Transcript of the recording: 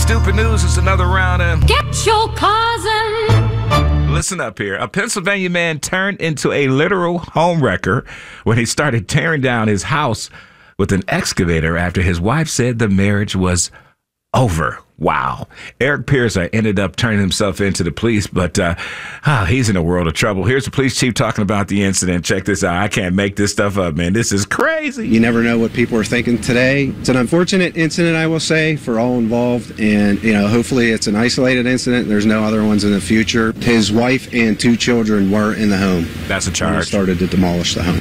Stupid news is another round of Get your cousin. Listen up here. A Pennsylvania man turned into a literal homewrecker when he started tearing down his house with an excavator after his wife said the marriage was over. Wow. Eric Pierce ended up turning himself into the police, but he's in a world of trouble. Here's the police chief talking about the incident. Check this out. I can't make this stuff up, man. This is crazy. You never know what people are thinking today. It's an unfortunate incident, I will say, for all involved. And, hopefully it's an isolated incident. There's no other ones in the future. His wife and 2 children were in the home. That's a charge. When he started to demolish the home.